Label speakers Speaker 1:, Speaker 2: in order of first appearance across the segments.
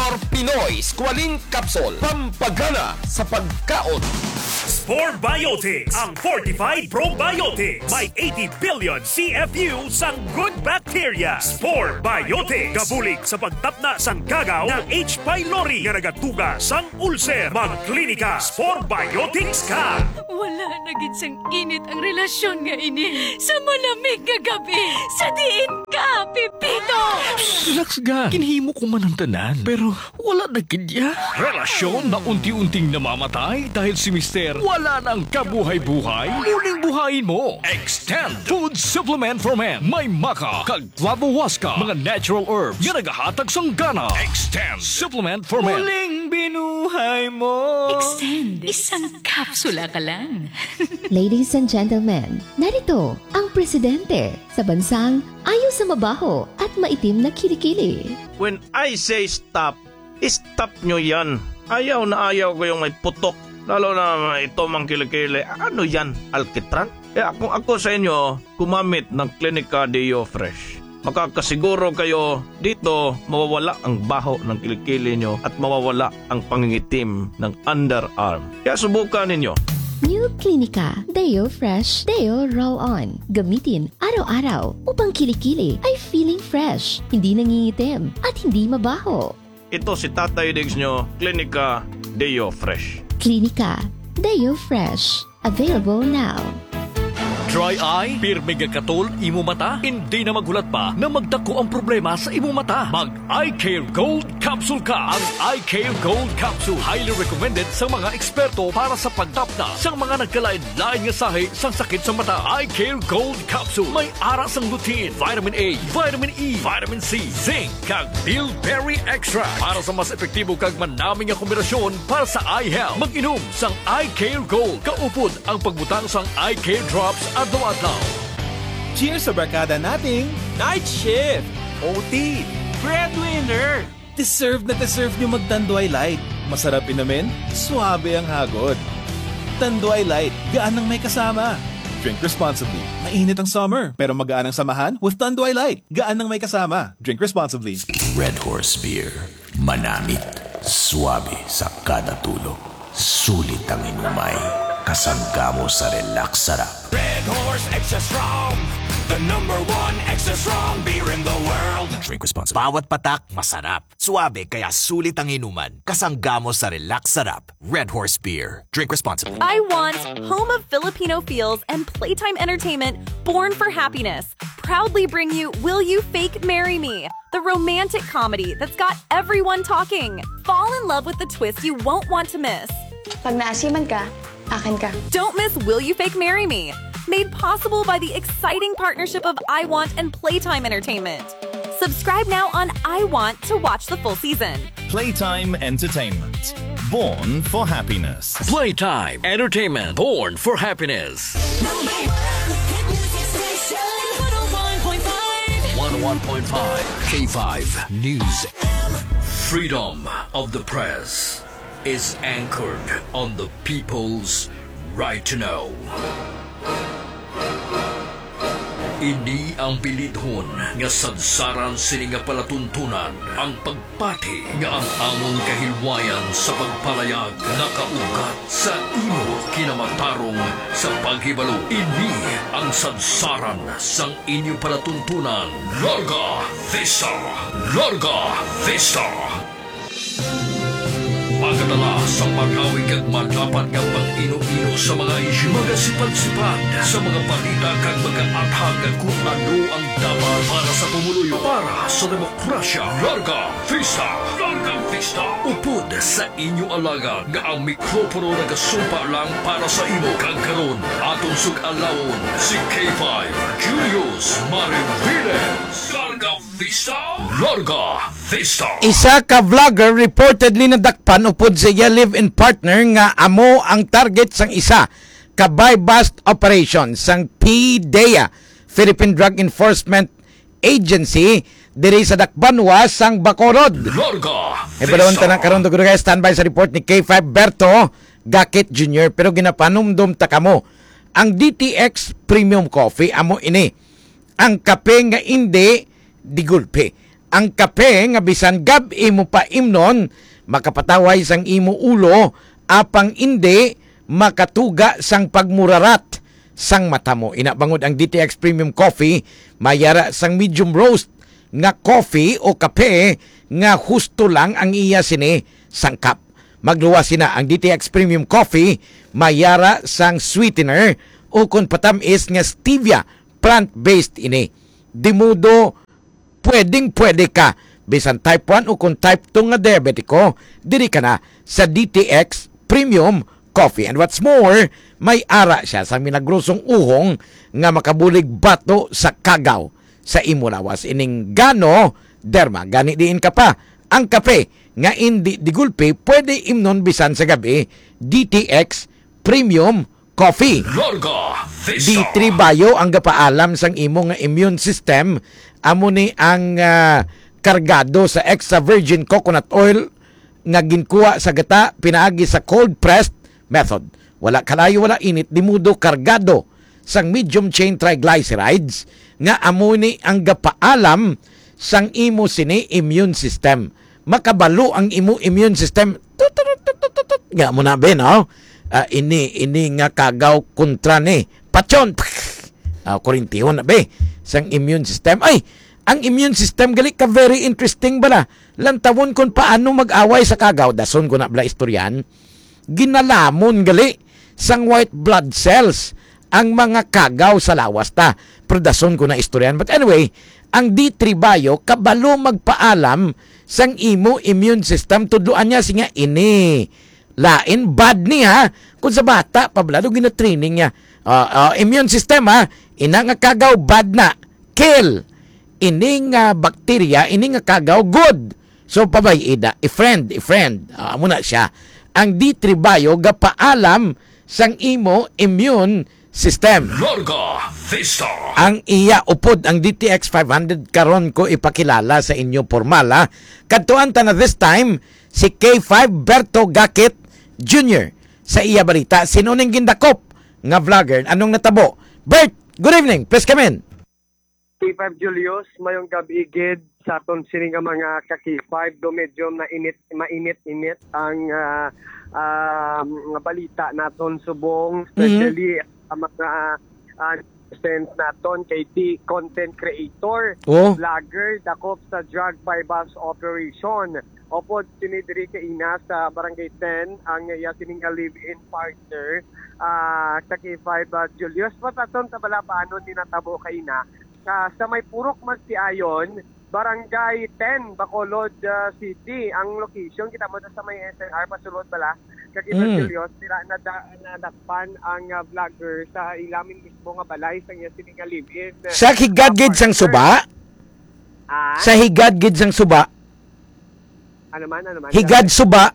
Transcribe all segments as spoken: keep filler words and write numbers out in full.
Speaker 1: Spore Pinoy Squalene Capsule. Pampagana sa pagkaon.
Speaker 2: Spore Biotics, ang fortified probiotics. May eighty billion C F U sang good bacteria. Spore Biotics, gabulig sa pagtapna sang kagaw ng H. pylori nga nagatuga sang ulcer. Magklinika Spore Biotics ka.
Speaker 3: Wala na gid sang init ang relasyon nga ini. Sa malamig nga gabi, sa diin ka, Pipito.
Speaker 4: Relax ga. Kinhimo ko man ang tanan, pero wala na gid ya. Relasyon na unti-unting namamatay dahil si Mister wala nang kabuhay-buhay. Muling buhayin mo. Extend Food Supplement for Men. May maka, kag flavowaska, mga natural herbs nga nagahatag sang gana. Extend Supplement for Men. Muling binuhay mo.
Speaker 3: Extend. Isang kapsula ka lang.
Speaker 5: Ladies and gentlemen, narito ang presidente sa bansang ayaw sa mabaho at maitim na kilikili.
Speaker 6: When I say stop, stop nyo yan. Ayaw na ayaw ko yung may putok. Lalo na ito mang kilikili. Ano yan? Alkitran? Eh kung ako sa inyo, kumamit ng Clinica Deo Fresh. Makakasiguro kayo dito mawawala ang baho ng kilikili nyo at mawawala ang pangingitim ng underarm. Kaya subukan ninyo.
Speaker 5: New Clinica Deo Fresh Deo Roll On. Gamitin araw-araw upang kilikili ay feeling fresh, hindi nangingitim at hindi mabaho.
Speaker 6: Ito si Tatay Diggs nyo, Clinica Deo Fresh.
Speaker 5: Clinica Deo Fresh. Available now.
Speaker 4: Dry eye, pirmi katol, imo mata, hindi na magulat pa na magdako ang problema sa imo mata. Mag Eye Care Gold Capsule ka. Ang Eye Care Gold Capsule highly recommended sa mga eksperto para sa pagtapna sa mga nagkalain-lain nga sahi sang sakit sa mata. Eye Care Gold Capsule may ara sang lutein, vitamin A, vitamin E, vitamin C, zinc, kag bilberry extract para sa mas epektibo kag manaming nga kombinasyon para sa eye health. Mag-inom sang Eye Care Gold. Kaupod ang pagbutang sang Eye Care Drops adlaw-adlaw.
Speaker 7: Cheers sa barkada nating Night Shift, O T, Breadwinner. Deserve na deserve nyo mag-Tanduay Light. Masarap inumin, suabe ang hagod. Tanduay Light, gaan ang may kasama. Drink responsibly. Mainit ang summer, pero magaan ang samahan with Tanduay Light. Gaan ang may kasama. Drink responsibly.
Speaker 8: Red Horse Beer. Manamit. Suabe sa kada tulog. Sulit ang inumay. Kasangga mo sa relax sarap.
Speaker 2: Red Horse Extra Strong, the number one extra strong beer in the world.
Speaker 8: Drink responsibly.
Speaker 9: Bawat patak, masarap. Suabe, kaya sulit ang inuman. Kasangga mo sa relax sarap. Red Horse Beer. Drink responsibly.
Speaker 10: I Want, home of Filipino feels and playtime entertainment, born for happiness. Proudly bring you Will You Fake Marry Me? The romantic comedy that's got everyone talking. Fall in love with the twist you won't want to miss.
Speaker 11: Pag naasiman ka, akin ka.
Speaker 10: Don't miss Will You Fake Marry Me? Made possible by the exciting partnership of I Want and Playtime Entertainment. Subscribe now on I Want to watch the full season.
Speaker 12: Playtime Entertainment. Born for happiness.
Speaker 4: Playtime Entertainment. Born for happiness. one oh one point five K five News. Freedom of the press is anchored on the people's right to know. Ini ang pilidhon nga sadsaran sini nga palatuntunan ang pagpati nga ang among kahilwayan sa pagpalayag nakaugat sa imo kinamatarong sa paghibalo. Ini ang sadsaran sang inyo palatuntunan. Larga Vista! Larga Vista! Pagkatala sa mag-awig at madapat nga pag-ino-ino sa mga isyu, magasipad-sipad sa mga balita kag mag-aathag kung ano ang dapat para sa pumuluyo, para sa demokrasya. Larga Vista! Larga Vista! Upod sa inyo alaga nga ang mikropono nagasumpa lang para sa imo. Kag karon aton sug-alawon si K five Julius Mariviles. Larga Vista! Larga Vista!
Speaker 13: Isa ka vlogger reportedly nadakpan upod sa iya live-in partner nga amo ang target sang isa ka buy-bust operation sang P D E A, Philippine Drug Enforcement Agency, diri sa Dakbanwa sang Bacolod.
Speaker 4: Larga
Speaker 13: E balawon tanang karon dugay guys, standby sa report ni K five Berto Gakit Junior pero ginapanumdum ta kamo ang D T X Premium Coffee amo ini ang kape nga indi digulpe. ang kape nga bisan gab imo pa imnon makapataway sang imo ulo apang indi makatuga sang pagmurarat sang mata mo. Inabangod ang D T X Premium Coffee mayara sang medium roast nga coffee o kape nga husto lang ang iya sini sangkap. Magluwas sina ang D T X Premium Coffee mayara sang sweetener o kung patamis nga stevia plant-based ini. Dimudo pwedeng pwede ka bisan type one o kung type two nga diabetiko diri ka na sa D T X Premium Coffee. And what's more, may ara siya sa minagrosong uhong nga makabulig bato sa kagaw sa imo lawas. Ining gano derma gani diin ka pa ang kape nga indi digulpi pwede imnon bisan sa gabi. D T X Premium Coffee. Di tribayo ang gapaalam sang imo nga immune system. Amo ni ang uh, kargado sa extra virgin coconut oil nga ginkuha sa gata pinaagi sa cold pressed method. Wala kalayo, wala init, dimudo kargado sang medium chain triglycerides nga amo ni ang gapaalam sang imo sini immune system. Makabalo ang imo immune system. Nga mo na ben, no? Uh, ini ini nga kagaw kontra ni patyon uh, korintihon na be sang immune system. Ay, ang immune system gali ka very interesting bala. Lantawon kung paano mag-away sa kagaw. Dason ko na bala istoryan. Ginalamon gali sang white blood cells ang mga kagaw sa lawas ta. Pero dason ko na istoryan. But anyway, ang D three Bio kabalo magpaalam sang imo immune system. Tudloan niya siya ini lain bad ni ha kung sa bata pablado gina-training niya uh, uh, immune system ha ina nga kagaw bad na kill ini nga bakterya ini nga kagaw good so pabay ida i-friend i-friend uh, muna siya ang D three Bio gapaalam sang imo immune system. Ang iya upod ang D T X five hundred karon ko ipakilala sa inyo formala kadtuan ta na this time si K five Berto Gakit Junior sa iya balita. Sino ning gindakop nga vlogger? Anong natabo? Bert, good evening. Please come in.
Speaker 14: K five Julius, mayong gabi gid sa aton sining mga ka K five do medyo na init mainit-init ang uh, uh, balita naton subong especially mm-hmm. ang mga uh, sense naton kay T content creator,
Speaker 13: oh.
Speaker 14: vlogger dakop sa drug bypass operation. Opo, sinidiri ka ina sa Barangay ten ang iya sining live-in partner uh, sa K five uh, Julius. Pataton sa bala paano tinatabo ka ina uh, sa may purok magsiayon Barangay ten Bacolod uh, City ang location. Kita mo sa may S N R pasulod bala kay mm. Julius sila nada, nadakpan ang uh, vlogger sa ilamin mismo nga balay sa iya sining live-in.
Speaker 13: Sa higad gid sang suba?
Speaker 14: Ah?
Speaker 13: Sa higad gid sang suba?
Speaker 14: Ano man, ano man.
Speaker 13: Higad suba?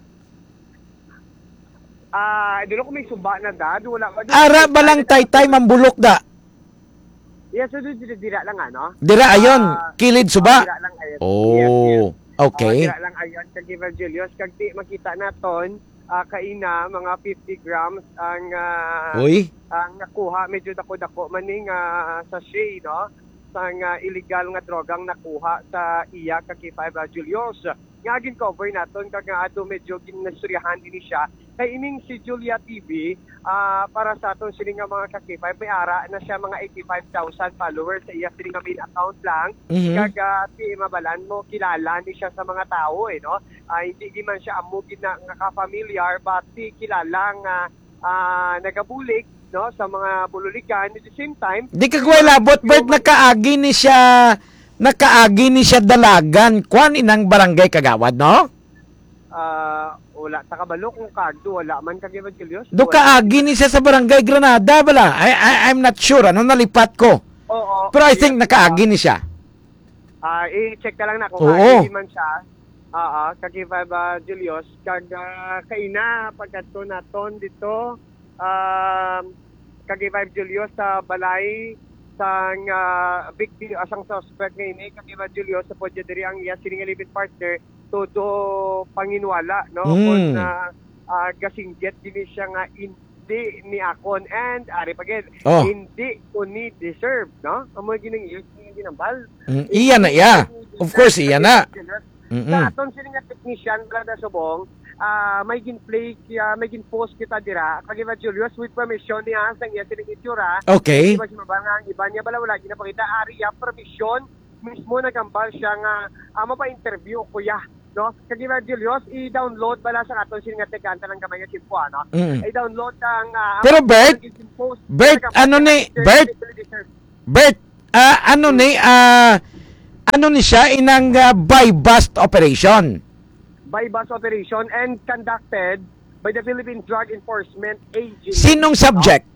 Speaker 14: Ah, uh, dilo ko may suba na da, wala ba?
Speaker 13: Ara balang taytay mambulok da.
Speaker 14: Yes, so dira, dira lang ano.
Speaker 13: Dira ayon, uh, kilid suba.
Speaker 14: Uh, dira lang ayon.
Speaker 13: Oh,
Speaker 14: yes, yes.
Speaker 13: okay.
Speaker 14: Uh, dira lang ayon kag Julius kag di makita naton uh, kaina mga fifty grams ang uh,
Speaker 13: Uy.
Speaker 14: ang nakuha medyo dako-dako maning uh, sachet no sang uh, illegal nga drogang nakuha sa iya kag K five uh, Julius. Nga gin-cover naton kag nga ato medyo ginasturyahan din siya kay ining si Julia T V uh, para sa aton sini nga mga ka K five may ara na siya mga eighty-five thousand followers sa iya sini nga main account lang. Mm-hmm. Kag uh, ti mabalan mo kilala ni siya sa mga tao eh no. Uh, hindi di man siya amo gid na nga ka-familiar but ti kilala nga uh, nagabulig no sa mga bululikan at the same time
Speaker 13: di ka kuway labot Bert nakaagi ni siya nakaagi ni siya dalagan kwan inang barangay Kagawad no
Speaker 14: uh, wala ta kabalo kung kagdo wala man kag Julius
Speaker 13: do kaagi ni siya sa barangay Granada bala I, I I'm not sure ano nalipat ko
Speaker 14: oo
Speaker 13: pero I think nakaagi ni siya
Speaker 14: ah uh, i-check ka lang na kung
Speaker 13: kaagi
Speaker 14: man siya oo kag uh, Julius kag uh, kaina pagkadto naton dito um kag Julius sa balay sang uh, victim asang suspect ngayon kag Julius sa podya diri ang iya sining live-in partner todo panginwala no mm. Kung uh, uh, gasingget din siya nga hindi ni akon and ari pagid
Speaker 13: oh.
Speaker 14: Hindi ko ni deserve no amo gining iyo ginambal
Speaker 13: mm, iya na iya Of course, iya na. Mm-mm.
Speaker 14: Sa aton sila nga technician, brada Subong, uh, may gin-play, uh, may gin-post kita dira. Kagiba Julius, with permission niya, sa iya sining itsura.
Speaker 13: Okay.
Speaker 14: Iba siya mabangang, iba niya bala, wala ginapakita. Ariya, permission, mismo nagambal siya nga, ama pa interview, kuya. No? Kagiba Julius, i-download bala sa aton sila nga tekanta ng kamay nga simpo, ano?
Speaker 13: Mm.
Speaker 14: I-download ang... Uh,
Speaker 13: Pero Bert, Bert, ano ni, Bert, Bert, uh, ano ni, ah, uh, ano ni siya inang uh, buy-bust operation?
Speaker 14: Buy-bust operation and conducted by the Philippine Drug Enforcement Agency.
Speaker 13: Sinong subject?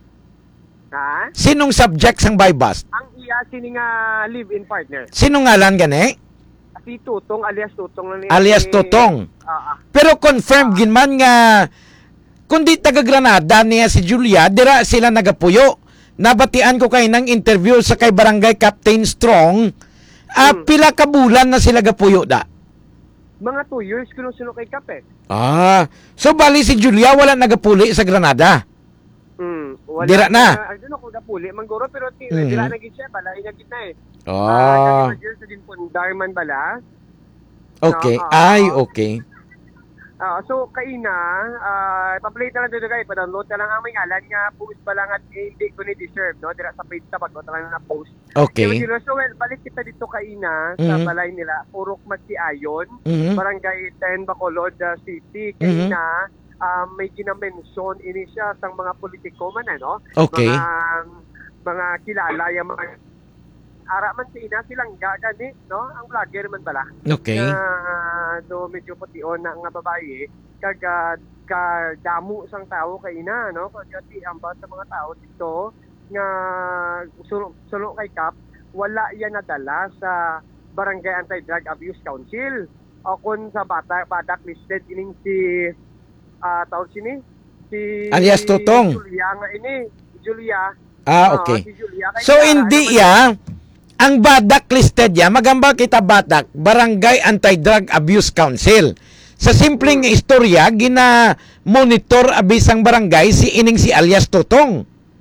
Speaker 14: Ha?
Speaker 13: Sinong subject sang buy-bust?
Speaker 14: Ang iya sining uh, live-in partner.
Speaker 13: Sinong ngalan gani?
Speaker 14: Si Tutong alias Tutong lang niya.
Speaker 13: Alias Tutong.
Speaker 14: Uh, uh,
Speaker 13: Pero confirm uh, ginman nga kundi taga Granada niya si Julia, dira sila nagapuyo. Nabatian ko kay nang interview sa kay Barangay Captain Strong. Ah, hmm. Pila ka bulan na sila gapuyo da?
Speaker 14: Mga two years kuno sino kay Kape.
Speaker 13: Ah, so bali si Julia wala nagapuli sa Granada.
Speaker 14: Hmm, wala.
Speaker 13: Dira na.
Speaker 14: I don't know kung gapuli mangguro pero
Speaker 13: mm-hmm.
Speaker 14: dira na gid siya bala ina gid na eh.
Speaker 13: Ah.
Speaker 14: Uh, sa din Pundarman bala.
Speaker 13: Okay.
Speaker 14: No, uh,
Speaker 13: Ay, okay.
Speaker 14: Uh, so kaina, uh, pa-play na lang dito guys, pa-download na lang ang may ngalan nga post pa lang at eh, hindi ko ni-deserve, no? Dira sa page sa pag lang na post.
Speaker 13: Okay.
Speaker 14: So, so well, balik kita dito kaina
Speaker 13: mm-hmm.
Speaker 14: sa balay nila, Purok Magsiayon,
Speaker 13: mm-hmm.
Speaker 14: Barangay ten, Bacolod uh, City. Kaina,
Speaker 13: mm-hmm.
Speaker 14: um, may ginamention ini siya sang mga politiko man, ano?
Speaker 13: Okay.
Speaker 14: Mga, mga kilala, yung mga ara man si ina silang gagani, no? Ang vlogger man bala.
Speaker 13: Okay.
Speaker 14: Na uh, do medyo pution na nga babae kag uh, ka damo sang tao kay ina, no? Kag ti amba sa mga tao dito nga sulo, sulo kay Kap, wala yan nadala sa Barangay Anti-Drug Abuse Council. O kun sa bata badak listed ining si uh, tao sini si
Speaker 13: alias Tutong.
Speaker 14: Julia nga ini, Julia.
Speaker 13: Ah, okay.
Speaker 14: Uh, si Julia,
Speaker 13: so hindi ya ang badak listed ya, magamba kita badak, Barangay Anti-Drug Abuse Council. Sa simpleng hmm. istorya, gina-monitor abisang barangay si ining si alias Tutong.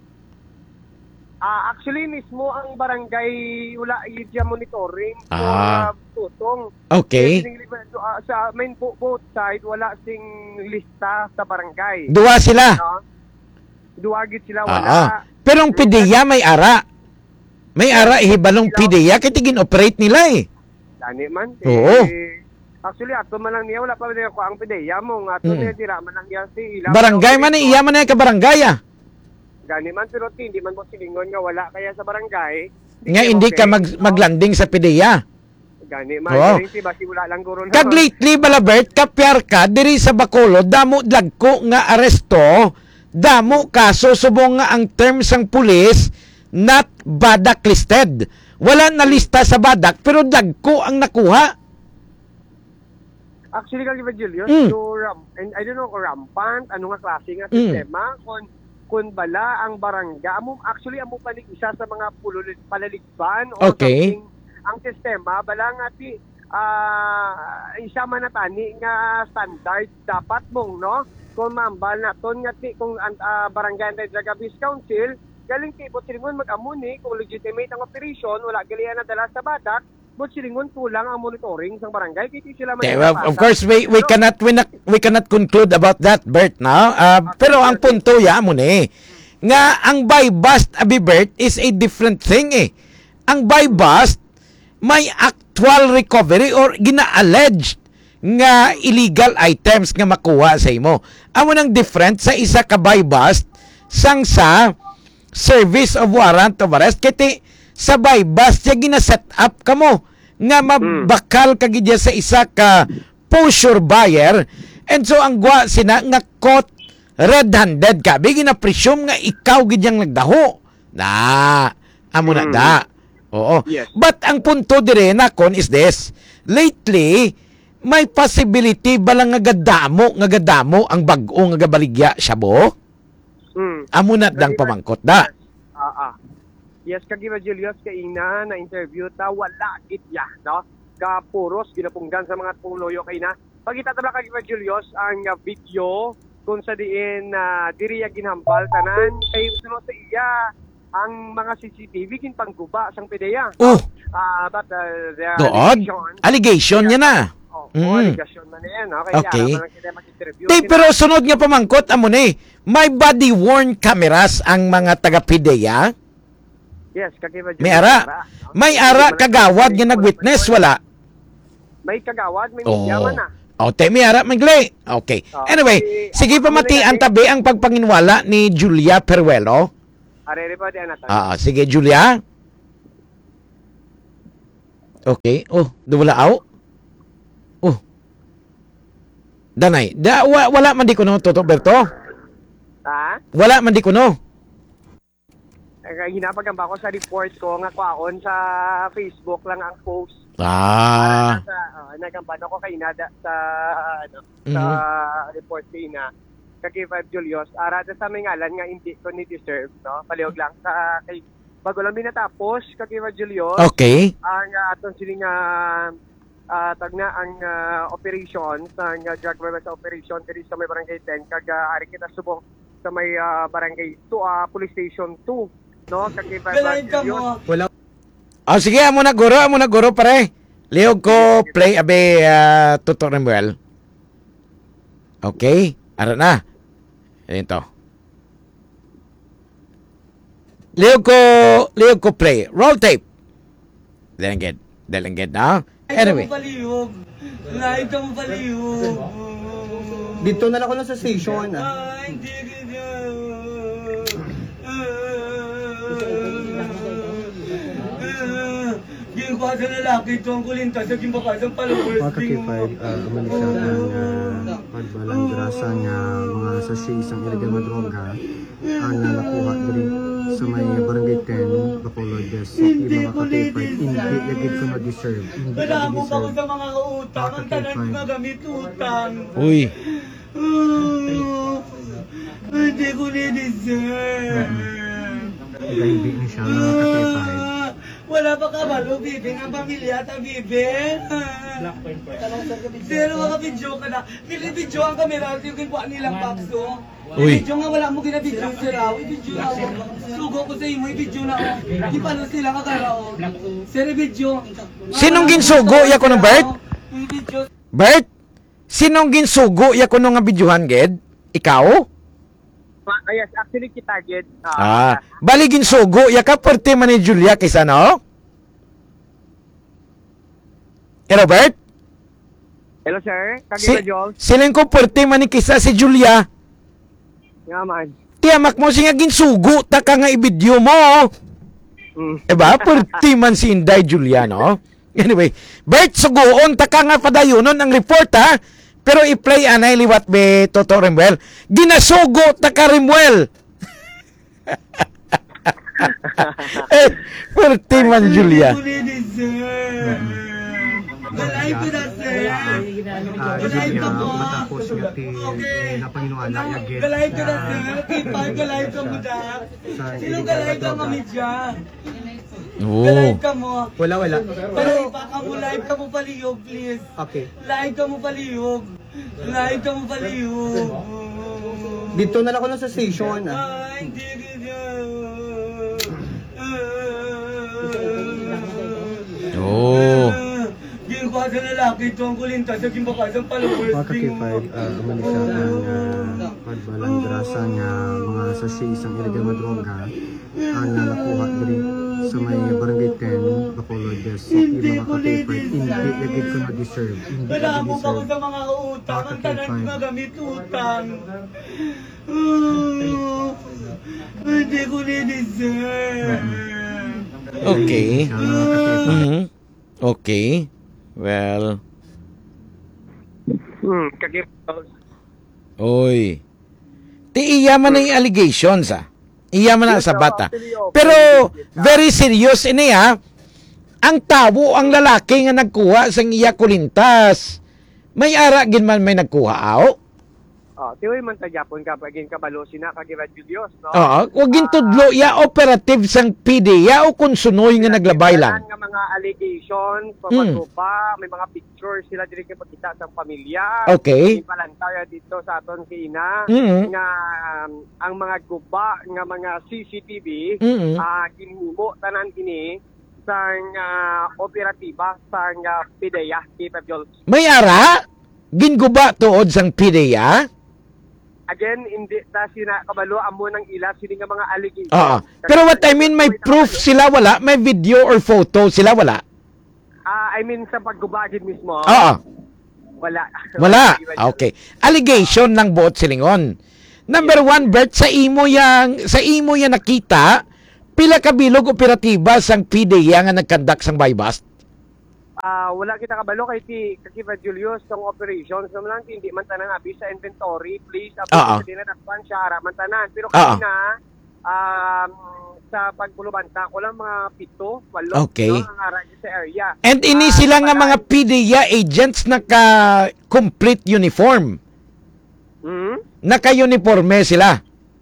Speaker 14: Uh, actually, mismo ang barangay, wala yung monitoring
Speaker 13: ah.
Speaker 14: uh, Tutong.
Speaker 13: Okay.
Speaker 14: Uh, sa main both side, wala sing lista sa barangay.
Speaker 13: Dua sila?
Speaker 14: No? Duwagit sila, wala.
Speaker 13: Ah, ah. Pero ang P D E A may ara. May ara ihibalong P D E A kaya tigin-operate nila eh.
Speaker 14: Dani man.
Speaker 13: Oo.
Speaker 14: Eh, actually, ato man lang niya, wala pa rin ako ang P D E A mo. Ato hmm. niya, dira man lang niya si Ilang.
Speaker 13: Barangay man eh, iya man na ka barangay ah.
Speaker 14: Gani man, pero hindi man mo silingon nga wala kaya sa barangay.
Speaker 13: Nga hindi okay. ka mag, maglanding sa P D E A.
Speaker 14: Gani man,
Speaker 13: oh.
Speaker 14: si basi wala lang guro na.
Speaker 13: Kag lately, Balabert, kapyar ka, diri sa Bacolod, damo dagko nga aresto, damo kaso, subong nga ang terms ng pulis, not badak listed. Wala na lista sa badak, pero dagko ang nakuha.
Speaker 14: Actually, kag Julius,
Speaker 13: mm.
Speaker 14: so, ram, and I don't know kung rampant, ano nga klase nga sistema, mm. kung kun bala ang barangay, amo actually amo pa isa sa mga pululid palaligban o
Speaker 13: okay.
Speaker 14: something, ang sistema bala nga ti uh, isa man natani nga standard dapat mong no kung mambal naton nga ti kung uh, Barangay Anti-Drug Abuse Council galing ti ibot silingon mag-amuni kung legitimate ang operation wala gali na dala sa badak but silingon kulang ang monitoring sa barangay kiti sila man.
Speaker 13: Okay, well, of course we we pero, cannot we, not, we cannot conclude about that, Bert, now. Uh, okay, pero ang punto ya mo ni nga ang buy bust abi Bert is a different thing eh. Ang buy bust may actual recovery or gina-alleged nga illegal items nga makuha sa imo. Amo nang different sa isa ka buy bust sang sa service of warrant of arrest kiti sa buy bust ya gina-set up kamo nga mabakal ka gidya sa isa ka posture buyer and so ang gwa sina nga caught red-handed ka bigi na presume nga ikaw gidyang nagdaho na amo na da oo
Speaker 14: yes.
Speaker 13: But ang punto dire nakon is this lately may possibility balang nga gadamo nga gadamo ang bag-o nga gabaligya siya bo mm. amo na dang pamangkot da
Speaker 14: ah uh, uh. Yes, kagiba Julius kaina na interview ta wala gitya, no? Ka puros ginapunggan sa mga pungloyo kaina. Pagita tabla kagiba Julius ang uh, video kung sa diin uh, diriya ginhambal tanan kay suno sa iya ang mga C C T V kin pangguba sang PDEA.
Speaker 13: Oh.
Speaker 14: Ah, but uh, the
Speaker 13: Doon.
Speaker 14: allegation,
Speaker 13: Allegation niya na.
Speaker 14: oh,
Speaker 13: Mm.
Speaker 14: oh, allegation na niyan, okay?
Speaker 13: Okay.
Speaker 14: Kaya, kita mag-interview.
Speaker 13: Di, pero sunod nga pamangkot, amo ni, may body-worn cameras ang mga taga-PDEA?
Speaker 14: Yes, kagiba.
Speaker 13: May ara. May ara kagawad nga nag-witness, wala?
Speaker 14: May kagawad, may
Speaker 13: Oh.
Speaker 14: yaman na.
Speaker 13: Okay, may ara, magli. Okay.
Speaker 14: Oh,
Speaker 13: Anyway,
Speaker 14: si-
Speaker 13: sige pa mati ang tabi ang pagpanginwala ni Julia Peruelo.
Speaker 14: Arere pa din natin.
Speaker 13: Ah, sige, Julia. Okay. Oh, wala aw. Oh. Danay, da, wa, wala man di kuno, Toto Berto.
Speaker 14: Ha?
Speaker 13: Wala man di kuno.
Speaker 14: Hinapagamba ko sa report ko nga kwaon sa Facebook lang ang post.
Speaker 13: Ah.
Speaker 14: Sa uh, nagamban ako kay Nada sa ano
Speaker 13: Mhm.
Speaker 14: sa report kay na kay Five Julius ara sa may ngalan nga hindi ko ni deserve no palihog lang sa kay bago lang binatapos kay Five Julius.
Speaker 13: Okay.
Speaker 14: Ang uh, aton siling nga uh, tag na ang uh, operation sa uh, drug reverse operation diri sa may barangay ten kag uh, ari kita subong sa may uh, barangay two uh, police station two no kay Five Julius.
Speaker 13: Wala. Oh, sige, amo na guro, amo na guro pare. Liog ko play abe uh, Toto Remuel. Okay, ara na. Ito. Liog ko, liog ko play. Roll tape. Dalangget, dalangget na. Anyway.
Speaker 15: Live ka mo palihog.
Speaker 16: Dito na lang ako lang sa station. Ah.
Speaker 15: Ay, hindi, hindi. Yung kwa sa lalaki ito ang kulinta sa gimbaka sa followers.
Speaker 16: Pagkakipag, uh, umalis siya ng uh, pagbalang grasa niya, mga sasi isang illegal na droga, ang uh, nakuha diri sa may barangay ten, Bacolod, yes. So, yung mga kakipag, hindi agad ko na-deserve. Hindi
Speaker 15: Wala
Speaker 16: ko
Speaker 15: mo pa ko
Speaker 16: deserve.
Speaker 15: sa mga utang, ang tanan ko magamit utang.
Speaker 13: Uy.
Speaker 15: Oh, hindi ko ni-deserve.
Speaker 16: Gahibi ni siya, mga kakipag.
Speaker 15: Wala pa kabalo, bibing ang pamilya ta bibing. Pero mga video ka na. Nilibidyo ang kamera, yung ginbuan nilang bakso.
Speaker 13: Uy.
Speaker 15: Video nga wala mo ginabidyo sila. I-video na ako. Sugo ko sa imo, i-video na ako. Di pa na sila kakarao. Sir, i-video.
Speaker 13: Sinong ginsugo ya ko ng Bert? Bert? Sinong ginsugo ya ko nga bidyuhan ged? Ikaw?
Speaker 14: Ah, yes, actually kita gid.
Speaker 13: Ah, bali ginsugo ya ka perti man ni Julia kaysa no? Eh, Robert?
Speaker 14: Hello sir,
Speaker 13: Si,
Speaker 14: kagi Joel.
Speaker 13: siling ko perti man ni kaysa si Julia.
Speaker 14: Nga man.
Speaker 13: Tiyamak mo siya ginsugo ta ka nga ibidyo mo.
Speaker 14: Mm.
Speaker 13: Eba, perti man si Inday Julia, no? Anyway, Bert, sugoon ta ka nga padayunon ang report, ha? Pero i-play anay liwat be Toto Remuel. Ginasugo ta ka Remuel. Eh, perti man Julia.
Speaker 15: Galay ko na, sir. Galay ka mo.
Speaker 16: Matapos nga ti napanginuala ya get.
Speaker 15: Galay ka na, sir. Kipag, galay ka mo da. Sino galay ka, mamidya? Galay ka mo.
Speaker 16: Wala, wala.
Speaker 15: Pero ipa ka mo, live ka mo palihog, please.
Speaker 16: Okay.
Speaker 15: Live ka mo palihog. Live ka mo palihog.
Speaker 16: Dito na lang ako lang sa station.
Speaker 15: Ay, hindi, hindi.
Speaker 13: Oh.
Speaker 15: Yung kwa sa lalaki ito ang kulinta sa gimbaka sa followers.
Speaker 16: Pagkakipag, uh, umalis siya ng uh, pagbalang grasa niya, mga sasi isang illegal na droga, ang uh, nakuha diri sa may barangay ten, Bacolod, yes. So, yung mga kakipag, hindi agad ko na-deserve. Hindi
Speaker 15: Wala
Speaker 16: ko
Speaker 15: mo pa ko
Speaker 16: na-deserve.
Speaker 15: sa mga utang, ang tanan ko magamit utang. Oh, hindi ko ni-deserve.
Speaker 13: Okay. Mhm. Okay. Well.
Speaker 14: Hmm, kagi
Speaker 13: Oy. Ti iya man ang allegations, ah. Iya man na sa bata. Pero very serious ini, ha. Ang tao, ang lalaki nga nagkuha sang iya kulintas. May ara gin man may nagkuha, aw.
Speaker 14: Oh, tiyoy man ta Japon ka pagin kabalo sina kagi Julius, no?
Speaker 13: Oo, wag gin tudlo ya operative sang P D E A o kunsunoy nga naglabay lang.
Speaker 14: Nga mga allegations,
Speaker 13: Hmm.
Speaker 14: pagpatupa, may mga picture sure sila diri kay pagkita sa pamilya.
Speaker 13: Okay.
Speaker 14: Ipalantaya dito sa aton kina
Speaker 13: Mm-hmm.
Speaker 14: nga um, ang mga guba nga mga C C T V
Speaker 13: Mm-hmm.
Speaker 14: ah ginhimo tanan ini sang uh, operatiba sang uh, P D E A capable.
Speaker 13: May ara ginguba tuod sang P D E A.
Speaker 14: Again, hindi ta sina kabalo amo ng ila sini nga mga allegations.
Speaker 13: Oo. Pero what I mean, may proof sila wala? May video or photo sila wala?
Speaker 14: Ah, I mean sa paggubagid mismo.
Speaker 13: Oo.
Speaker 14: Wala.
Speaker 13: Wala. Okay. Allegation ng buot silingon. Number one, Bert, sa imo yang sa imo yang nakita, pila ka bilog operatiba sang P D E A nga nagkandak sang buy-bust?
Speaker 14: Ah, wala kita kabalo kay ti Kakiva Julius tong operations naman hindi man tanan abi sa inventory, please.
Speaker 13: Oo.
Speaker 14: Abi na nakpan siya ara man tanan. Pero
Speaker 13: Oo.
Speaker 14: kanina um sa pagpulubanta ko lang mga pito, walo
Speaker 13: Okay.
Speaker 14: no, ang ara sa area.
Speaker 13: And ini
Speaker 14: Ah,
Speaker 13: sila nga
Speaker 14: pala-
Speaker 13: mga P D E A agents naka complete uniform.
Speaker 14: Hmm?
Speaker 13: Naka-uniforme sila.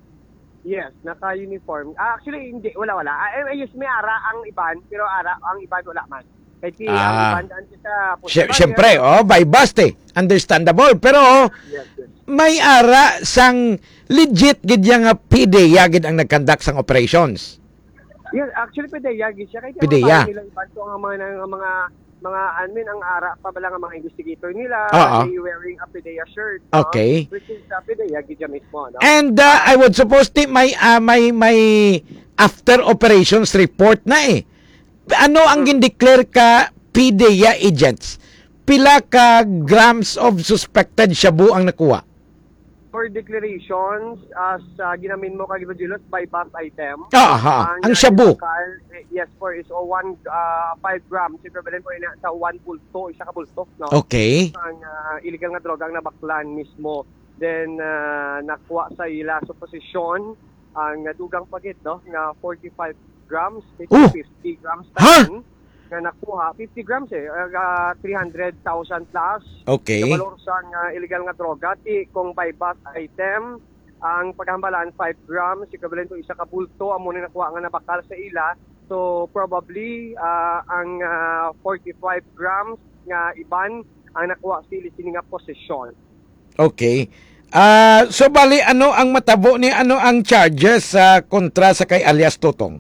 Speaker 14: Yes, naka-uniform. Ah, actually, hindi. Wala, wala. Ah, eh, yes, may ara ang iban, pero ara ang iban wala man. Kaya ti, ang
Speaker 13: Ah.
Speaker 14: iban daan kita.
Speaker 13: Sy- Siyempre, oh, by bust eh. Understandable. Pero
Speaker 14: Yes, yes.
Speaker 13: may ara sang legit gid yang nga P D E A gid ang nagkandak sang operations.
Speaker 14: Yes, actually, pedaya, gid siya. Kaya
Speaker 13: P D E A.
Speaker 14: nila iban to ang mga, ang mga, mga, admin, ang ara pa bala nga mga investigator nila.
Speaker 13: Oo.
Speaker 14: They wearing a pedaya shirt. no?
Speaker 13: Okay.
Speaker 14: Which is uh, pedaya, gid siya mismo. No?
Speaker 13: And uh, I would suppose ti may uh, may may after operations report na eh. Ano ang gindeclare ka P D E A agents? Pila ka grams of suspected shabu ang nakuha?
Speaker 14: For declarations, as uh, ginamin mo kag Evangelos by bus item.
Speaker 13: Aha, ang shabu.
Speaker 14: car, eh, yes, for is o one uh, five grams equivalent po ina sa one pulto, isa ka pulto, no?
Speaker 13: Okay.
Speaker 14: Ang uh, illegal nga droga ang nabaklan mismo. Then uh, nakuha sa ila sa posisyon ang uh, dugang pagit, no, nga forty-five grams,
Speaker 13: Oh!
Speaker 14: fifty grams
Speaker 13: Ha?
Speaker 14: tanan nga nakuha, fifty grams eh, uh, three hundred thousand plus.
Speaker 13: Okay.
Speaker 14: Nabalor sa uh, illegal nga droga, ti kung by bus item, ang paghambalan five grams, equivalent to isa ka bulto, amo ni nakuha nga nabakal sa ila. So probably uh, ang uh, forty-five grams nga iban ang nakuha sa sini nga posisyon.
Speaker 13: Okay. Ah, so bali ano ang matabo ni ano ang charges sa kontra sa kay alias Totong?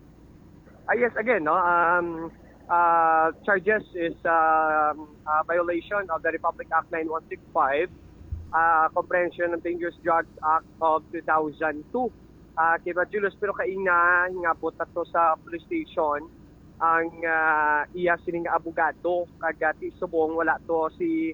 Speaker 14: Ah, yes, again, no, um, uh, charges is um, uh, violation of the Republic Act nine one six five, uh, Comprehension of Dangerous Drugs Act of two thousand two. Uh, kaya Julius, pero kaina, hingabot na to sa police station, ang uh, iya sining abogado, kagati subong wala to si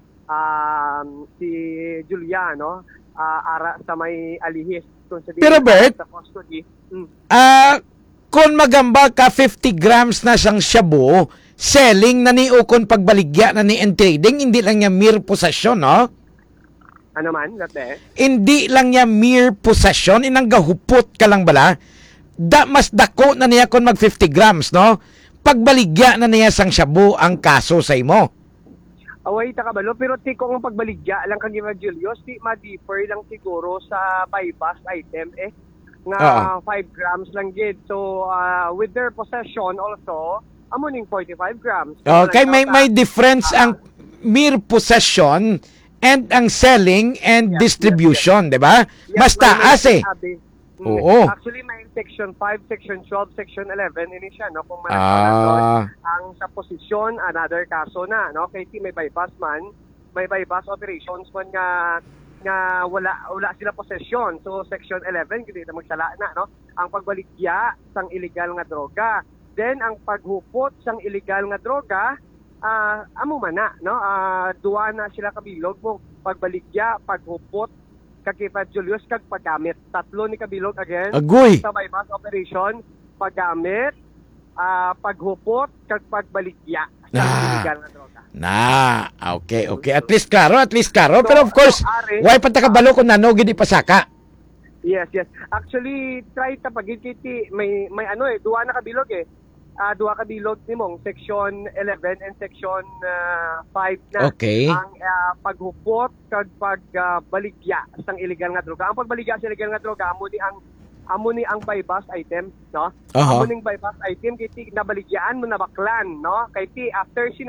Speaker 14: um, si Juliano, uh, ara sa may alihis. Kung sa
Speaker 13: Pero Bert,
Speaker 14: sa custody. Mm.
Speaker 13: Ah, kung magamba ka fifty grams na siyang shabu, selling na ni ukon pagbaligya na ni and trading, hindi lang niya mere possession, no?
Speaker 14: Ano man, dati?
Speaker 13: Hindi lang niya mere possession, inang gahupot ka lang bala. Da, mas dako na niya kung mag fifty grams, no? Pagbaligya na niya sang shabu ang kaso sa imo.
Speaker 14: Away ta kabalo, pero ti ko ang pagbaligya lang kag Julius, ti ma-differ lang siguro sa buy-bust item eh nga
Speaker 13: Oo.
Speaker 14: five grams lang gid. So uh, with their possession also, amo ning forty-five grams.
Speaker 13: Okay, may may difference ang mere possession and ang selling and distribution, di ba? Mas taas eh.
Speaker 14: Mm.
Speaker 13: Oo.
Speaker 14: Actually, may section five, section twelve, section eleven ini siya, no? Kung
Speaker 13: Ah.
Speaker 14: ang sa posisyon, another kaso na, no? Kaya ti may bypass man, may bypass operations man nga nga wala wala sila possession. So section eleven gid na magsala na, no? Ang pagbaligya sang illegal nga droga. Then ang paghupot sang illegal nga droga, ah amo man na, no? Ah duwa na sila kabilog mo pagbaligya, paghupot, kakipat Julius kag paggamit. Tatlo ni kabilog again.
Speaker 13: Agoy.
Speaker 14: Sa bypass operation, paggamit, ah paghupot kag pagbaligya sa
Speaker 13: Ah.
Speaker 14: illegal nga droga.
Speaker 13: Na, okay, okay. At least klaro, at least klaro. Pero of course,
Speaker 14: Ari,
Speaker 13: why patakabalo kung nano gid ipasaka?
Speaker 14: Yes, yes. Actually, try ta pagid kiti may may ano eh, duwa na kabilog eh. Ah, duwa ka bilog nimong section eleven and section uh, five na.
Speaker 13: Okay.
Speaker 14: Ang uh, paghupot kag pagbaligya uh, sang illegal nga droga. Ang pagbaligya sa illegal nga droga amo ni ang amo ni ang bypass item, no?
Speaker 13: Aha.
Speaker 14: Amo ning bypass item kay ti nabaligyaan mo na baklan, no? Kay ti after sina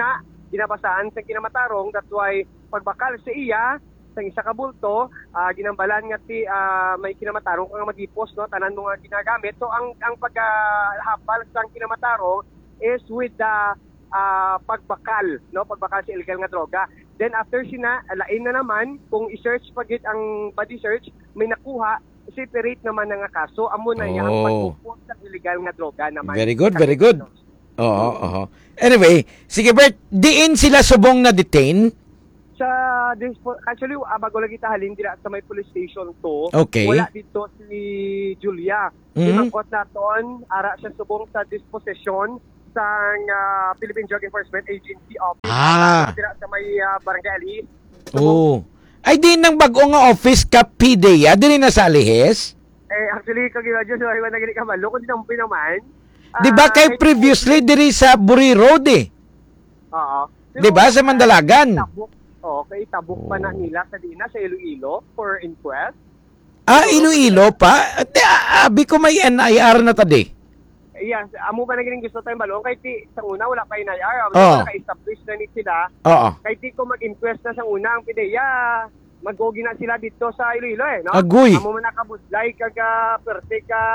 Speaker 14: ginabasaan sa kinamatarong. That's why pagbakal sa iya sa isa ka bulto, uh, ginambalan nga ti uh, may kinamatarong kang magipos, no, tanan mo nga ginagamit. So ang ang paghahapal sa kinamatarong is with the uh, pagbakal, no, pagbakal sa illegal nga droga. Then after sina, alain na naman kung i-search pagit ang body search, may nakuha separate naman nga kaso, amo na yang
Speaker 13: Oh.
Speaker 14: pagpupos sa illegal nga droga naman.
Speaker 13: Very good, very good. Oo, oo. Anyway, sige Bert, diin sila subong na detain?
Speaker 14: Sa dispo, actually uh, bago lagi tahalin dira sa may police station to.
Speaker 13: Okay.
Speaker 14: Wala dito si Julia.
Speaker 13: Mhm.
Speaker 14: Imangkot naton ara siya subong sa disposition sa uh, Philippine Drug Enforcement Agency office.
Speaker 13: Ah.
Speaker 14: Dira sa may uh, Barangay Alice.
Speaker 13: Oo. Ay di nang bag-o nga office ka P D E A, dili na sa Alihes?
Speaker 14: Eh actually kagiradyo sa iwan na gani ka malo kun dinang pinaman.
Speaker 13: Di ba kay previously diri sa Buri Road eh?
Speaker 14: Oo.
Speaker 13: Di ba sa Mandalagan?
Speaker 14: Okay, tabok pa na nila sa Dina sa Iloilo for inquest.
Speaker 13: Ah, Iloilo pa? Di, ah, abi ko may N I R na tadi.
Speaker 14: Yes, amo ba na gining gusto tayong balong kay ti sa una wala pa N I R,
Speaker 13: Oo.
Speaker 14: wala ka establish na ni sila.
Speaker 13: Oo.
Speaker 14: Kay ti ko mag-inquest na sa una ang P D E A, maggogi na sila dito sa Iloilo eh, no?
Speaker 13: Agoy.
Speaker 14: Amo man nakabudlay kaga perte ka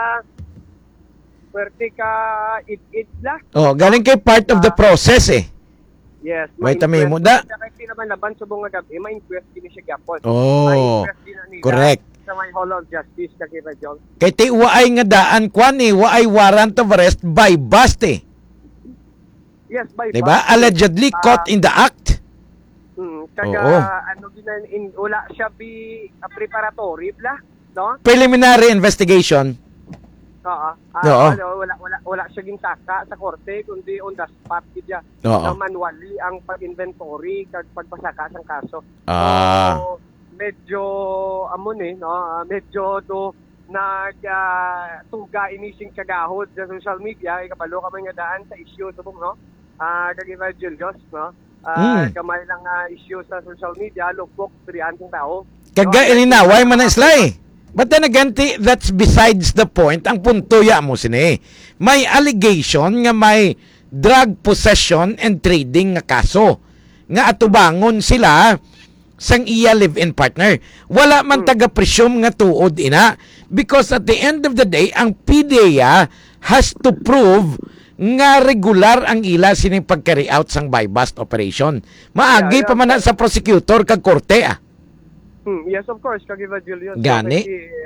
Speaker 14: perte ka it-it la.
Speaker 13: Oh, galing kay part of the process eh.
Speaker 14: Yes,
Speaker 13: May
Speaker 14: ma-inquest
Speaker 13: tami mo da.
Speaker 14: siya kay naman laban subong nga gabi, ma-inquest din siya gyapon.
Speaker 13: Oh,
Speaker 14: Ma-inquest din na nila
Speaker 13: correct.
Speaker 14: Sa may Hall of Justice kay John.
Speaker 13: Kay ti waay nga daan kwan eh, waay warrant of arrest by bust eh.
Speaker 14: Yes, by
Speaker 13: Di ba?
Speaker 14: bus.
Speaker 13: Allegedly
Speaker 14: Ah,
Speaker 13: caught in the act.
Speaker 14: Mm, kaga
Speaker 13: Oo.
Speaker 14: ano ginan in wala siya bi uh, preparatory bla, no?
Speaker 13: Preliminary investigation.
Speaker 14: Oo. Ah,
Speaker 13: Oo.
Speaker 14: ano, wala wala wala siya ginsaka sa korte kundi on the spot gidya.
Speaker 13: Oo.
Speaker 14: Na manually ang pag-inventory kag pagpasaka sang kaso.
Speaker 13: Ah.
Speaker 14: So, medyo amon eh, no? Ah, medyo do nag uh, tuga inising kagahod sa social media ay kapalo ka man nga daan sa issue subong, no? Ah, kag Julius, no? Ah,
Speaker 13: Mm.
Speaker 14: kamay lang nga issue sa social media, lupok dirian kong tao.
Speaker 13: Kaga ilinaway man na isla eh. But then again, ti- that's besides the point. Ang punto ya mo sini. May allegation nga may drug possession and trading nga kaso. Nga atubangon sila sang iya live-in partner. Wala man taga-presume nga tuod ina. Because at the end of the day, ang P D E A has to prove nga regular ang ila sining pag-carry out sang buy-bust operation. Maagi
Speaker 14: Yeah, yeah.
Speaker 13: pa man na sa prosecutor kag korte ah.
Speaker 14: Hmm, yes, of course, kag Julius.
Speaker 13: Gani?
Speaker 14: So,